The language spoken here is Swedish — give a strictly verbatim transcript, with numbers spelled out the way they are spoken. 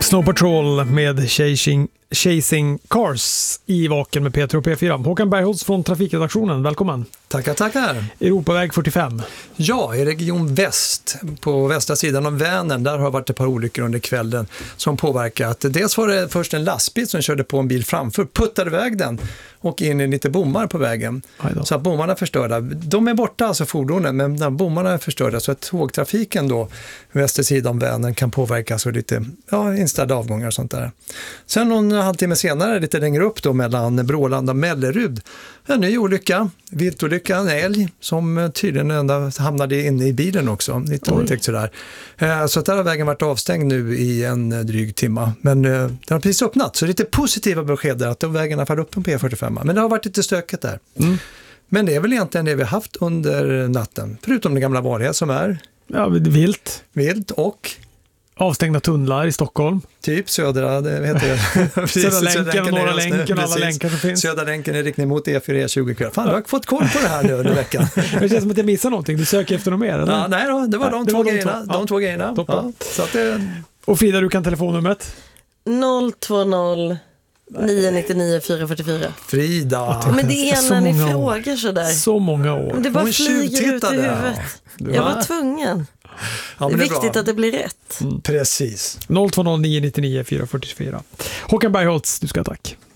Snow Patrol med Chasing, Chasing Cars i Vaken med P tre och P fyra. Håkan Bergholtz från trafikredaktionen, välkommen. Tackar, tackar. Europaväg fyrtiofem. Ja, i region väst, på västra sidan av Vänern, där har varit ett par olyckor under kvällen som påverkat. Dels var det först en lastbil som körde på en bil framför, puttade iväg den och in i lite bommar på vägen. Så att bommarna är förstörda. De är borta, alltså fordonen, men när bommarna är förstörda så att tågtrafiken då, väster sidan av Vänern, kan påverkas och lite ja, inställda avgångar och sånt där. Sen någon halvtimme senare, lite längre upp då, mellan Brålanda och Mellerud, en ny olycka, viltolycka, en älg som tydligen ända hamnade inne i bilen också, lite otäckt sådär. Så att där har vägen varit avstängd nu i en dryg timma, men den har precis öppnat, så lite positiva besked där att vägen har fallit upp på P fyrtiofem, men det har varit lite stökigt där. Mm. Men det är väl egentligen det vi har haft under natten, förutom det gamla vanliga som är ja, vilt. Vilt och avstängda tunnlar i Stockholm. Typ södra, det heter det. Södra länken och norra länken och alla länkar som finns. Södra länken är riktning mot E fyra E tjugo kväll. Fan, du har fått koll på det här nu under veckan. Det känns som att jag missar någonting. Du söker efter något mer, eller? Ja, nej då, det var, ja, de, det två var de grejerna, två. De ja. två grejerna. Ja, så att det... Och Frida, du kan telefonnumret? noll två noll nio nio nio fyra fyra fyra. Frida. Men det är när ni frågar sådär. Så många år. Men det bara flyger ut i huvudet. Ja. Jag var tvungen. Ja, det är, det är viktigt bra. Att det blir rätt. Mm. Precis. noll två noll nio nio nio fyra fyra fyra. Håkan Bergholtz, du ska ha tack.